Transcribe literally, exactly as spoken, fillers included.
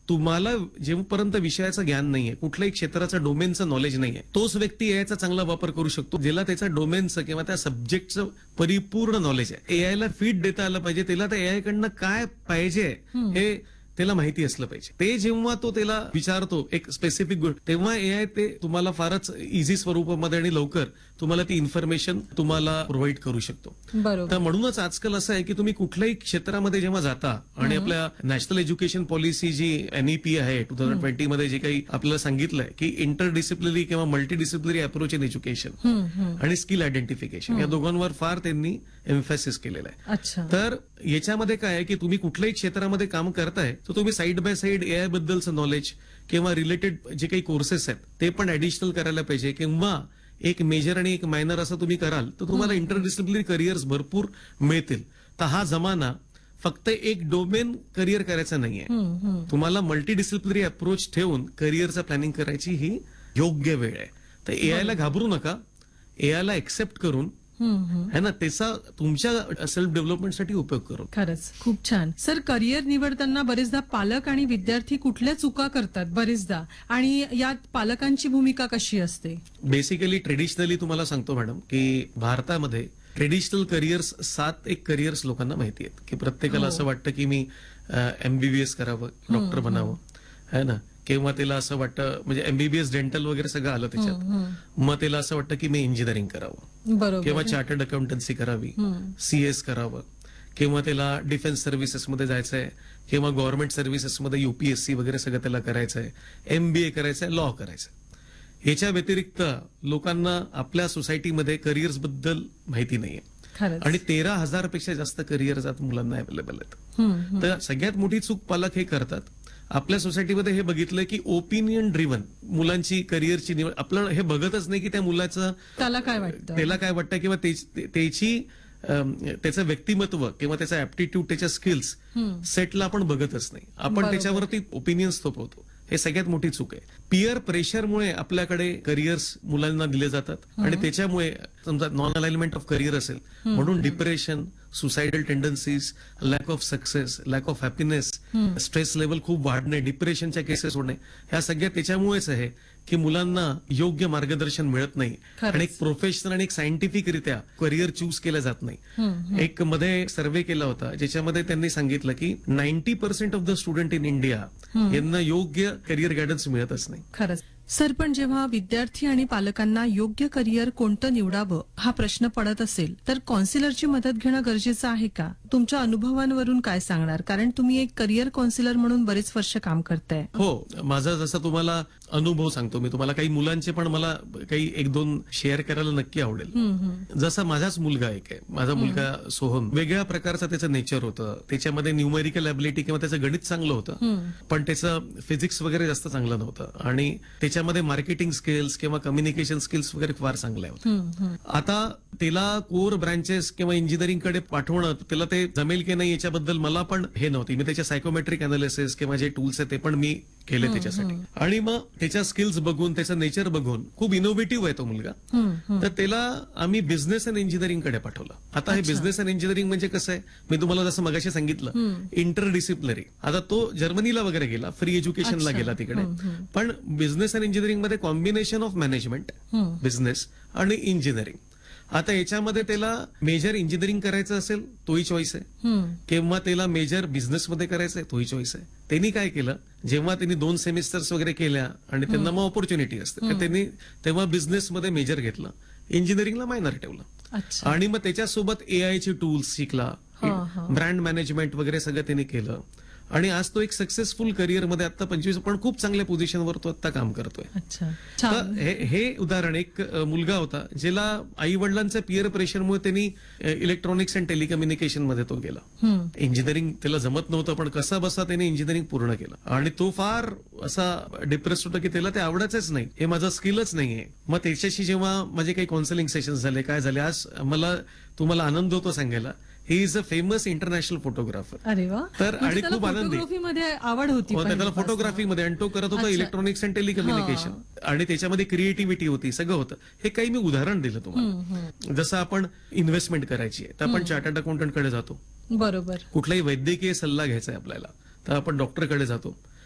तुम्हाला जेव्हापर्यंत विषयाचं ज्ञान नाहीये, कुठल्याही क्षेत्राचं डोमेनचं नॉलेज नाहीये, तोच व्यक्ती एआयचा चांगला वापर करू शकतो ज्याला त्याचा डोमेनचं किंवा त्या सब्जेक्टचं परिपूर्ण नॉलेज आहे. एआयला फीड देता आलं पाहिजे, त्याला त्या एआय कडनं काय पाहिजे हे त्याला माहिती असलं पाहिजे. ते जेव्हा तो त्याला विचारतो एक स्पेसिफिक गोष्ट, तेव्हा एआय ते तुम्हाला फारच इझी स्वरूपामध्ये आणि लवकर तुम्हाला ती इन्फॉर्मेशन तुम्हाला प्रोव्हाइड करू शकतो. बरोबर. तर म्हणूनच आजकाल असं आहे की तुम्ही कुठल्याही क्षेत्रामध्ये जेव्हा जाता आणि आपल्या नॅशनल एज्युकेशन पॉलिसी जी एनईपी आहे टू थाउजंड ट्वेंटी मध्ये जे काही आपल्याला सांगितलंय की इंटर डिसिप्लिनरी किंवा multi disciplinary approach in education आणि स्किल आयडेंटिफिकेशन या दोघांवर फार त्यांनी एम्फॅसिस केलेलं आहे. अच्छा. तर याच्यामध्ये काय आहे की तुम्ही कुठल्याही क्षेत्रामध्ये काम करताय तर तुम्ही side by side AI बद्दलचं knowledge किंवा रिलेटेड जे काही कोर्सेस आहेत ते पण ऍडिशनल करायला पाहिजे, किंवा एक मेजर आणि एक मायनर असं तुम्ही कराल तर तुम्हाला इंटरडिसिप्लिनरी करिअर्स भरपूर मिळतील. तर हा जमाना फक्त एक डोमेन करिअर करायचं नाहीये, तुम्हाला मल्टी डिसिप्लिनरी अप्रोच ठेवून करिअरचं प्लॅनिंग करायची ही योग्य वेळ आहे. तर एआयला घाबरू नका, एआयला एक्सेप्ट करून है ना त्याचा तुमच्या सेल्फ डेव्हलपमेंटसाठी उपयोग करू. खरंच खूप छान. सर, करिअर निवडताना बरेचदा पालक आणि विद्यार्थी कुठल्या चुका करतात बरेचदा, आणि यात पालकांची भूमिका कशी असते? बेसिकली ट्रेडिशनली तुम्हाला सांगतो मॅडम की भारतामध्ये ट्रेडिशनल करिअर्स सात एक करिअर्स लोकांना माहिती आहेत की प्रत्येकाला असं वाटतं की मी एमबीबीएस करावं, डॉक्टर बनावं, है ना, किंवा त्याला असं वाटतं म्हणजे एमबीबीएस डेंटल वगैरे सगळं आलं त्याच्यात, मग त्याला असं वाटतं की मी इंजिनिअरिंग करावं, बरोबर, किंवा चार्टर्ड अकाउंटन्सी करावी, सीएस करावं, किंवा त्याला डिफेन्स सर्व्हिसेसमध्ये जायचंय, किंवा गव्हर्नमेंट सर्व्हिसेसमध्ये युपीएससी वगैरे सगळं त्याला करायचंय, एमबीए करायचंय, लॉ करायचंय. याच्या व्यतिरिक्त लोकांना आपल्या सोसायटीमध्ये करिअर्स बद्दल माहिती नाहीये, आणि तेरा हजार पेक्षा जास्त करिअर्स आज मुलांना अवेलेबल आहेत. तर सगळ्यात मोठी चूक पालक हे करतात. आपल्या सोसायटीमध्ये हे बघितलंय की ओपिनियन ड्रिव्हन मुलांची करिअरची निवड, आपल्याला हे बघतच नाही की त्या मुलाचं त्याला काय वाटतं त्याला काय वाटतं किंवा त्याची त्याचं व्यक्तिमत्व किंवा त्याचा ऍप्टिट्यूड, त्याच्या स्किल्स सेटला आपण बघतच नाही, आपण त्याच्यावरती ओपिनियन्स थोपवतो. हे सगळ्यात मोठी चूक आहे. पियर प्रेशरमुळे आपल्याकडे करिअर्स मुलांना दिले जातात आणि त्याच्यामुळे समजा नॉन अलाइनमेंट ऑफ करिअर असेल म्हणून depression, suicidal tendencies, lack of success, lack of happiness, stress level खूप वाढणे, डिप्रेशनच्या केसेस होणे, ह्या सगळ्या त्याच्यामुळेच आहे की मुलांना योग्य मार्गदर्शन मिळत नाही आणि एक प्रोफेशनल आणि एक सायंटिफिक रित्या करिअर चूज केलं जात नाही. एक मध्ये सर्व्हे केला होता ज्याच्यामध्ये त्यांनी सांगितलं की ninety percent of the student in India यांना योग्य करिअर गायडन्स मिळतच नाही. खरंच. सर, पण जेव्हा विद्यार्थी आणि पालकांना योग्य करिअर कोणतं निवडावं हा प्रश्न पडत असेल तर कौन्सिलरची मदत घेणं गरजेचं आहे का? तुमच्या अनुभवांवरून काय सांगणार, कारण तुम्ही एक करिअर कौन्सिलर म्हणून बरेच वर्ष काम करताय. हो, माझा जसा तुम्हाला अनुभव सांगतो मी तुम्हाला, काही मुलांचे पण मला काही एक दोन शेअर करायला नक्की आवडेल. जसा माझाच मुलगा एक आहे, माझा मुलगा सोहम, वेगळ्या प्रकारचं त्याचं नेचर होतं, त्याच्यामध्ये न्यूमेरिकल ॲबिलिटी किंवा त्याचं गणित चांगलं होतं, पण त्याचं फिजिक्स वगैरे जास्त चांगलं नव्हतं, आणि त्याच्यामध्ये मार्केटिंग स्किल्स किंवा कम्युनिकेशन स्किल्स वगैरे फार चांगल्या होत्या. आता त्याला कोर ब्रांचेस किंवा इंजिनिअरिंग कडे पाठवणं, त्याला ते जमेल की नाही याच्याबद्दल मला पण हे नव्हती. मी त्याच्या सायकोमेट्रिक अनालिसिस किंवा जे टूल्स आहेत ते पण मी केले त्याच्यासाठी, आणि मग त्याच्या स्किल्स बघून, त्याचं नेचर बघून, खूप इनोव्हेटिव्ह आहे तो मुलगा, तर त्याला आम्ही बिझनेस अँड इंजिनिअरिंग कडे पाठवलं. आता हे बिझनेस अँड इंजिनिअरिंग म्हणजे कसं आहे, मी तुम्हाला जसं मगाशी सांगितलं इंटरडिसिप्लिनरी. आता तो जर्मनीला वगैरे गेला, फ्री एज्युकेशनला गेला तिकडे, पण बिझनेस अँड इंजिनिअरिंग मध्ये कॉम्बिनेशन ऑफ मॅनेजमेंट, बिझनेस आणि इंजिनिअरिंग. आता याच्यामध्ये त्याला मेजर इंजिनिअरिंग करायचं असेल तोही चॉईस आहे, किंवा त्याला मेजर बिझनेसमध्ये करायचंय तोही चॉईस आहे. त्यांनी काय केलं, जेव्हा त्यांनी दोन सेमिस्टर्स वगैरे केल्या आणि त्यांना मग ऑपॉर्च्युनिटी असते, तर त्यांनी तेव्हा बिझनेसमध्ये मेजर घेतलं, इंजिनिअरिंगला मायनर ठेवलं, आणि मग त्याच्यासोबत एआय ची टूल्स शिकला, ब्रँड मॅनेजमेंट वगैरे सगळं त्यांनी केलं, आणि आज तो एक सक्सेसफुल करिअर मध्ये आता पंचवीस पण खूप चांगल्या पोझिशनवर तो आता काम करतोय. तर हे, हे उदाहरण एक मुलगा होता ज्याला आई वडिलांच्या पियर प्रेशरमुळे त्यांनी इलेक्ट्रॉनिक्स अँड टेलिकम्युनिकेशन मध्ये तो गेला. इंजिनिअरिंग त्याला जमत नव्हतं, पण कसा बसा त्याने इंजिनिअरिंग पूर्ण केलं, आणि तो फार असा डिप्रेस होता की त्याला ते आवडायचंच नाही, हे माझं स्किलच नाहीये. मग त्याच्याशी जेव्हा माझे काही काउन्सिलिंग सेशन्स झाले, काय झाले, आज मला तुम्हाला आनंद होतो सांगायला, he is a famous international photographer. अरे वा. तर आणि खूप आनंदी, आवड होती त्याला फोटोग्राफीमध्ये, आणि तो करत होता इलेक्ट्रॉनिक्स अँड टेलिकम्युनिकेशन, आणि त्याच्यामध्ये क्रिएटिव्हिटी होती, सगळं होतं. हे काही मी उदाहरण दिलं तुम्हाला. जसं आपण इन्व्हेस्टमेंट करायची आहे तर आपण चार्टर्ड अकाउंटंट कडे जातो, बरोबर, कुठलाही वैद्यकीय सल्ला घ्यायचा आहे आपल्याला तर आपण डॉक्टरकडे जातो,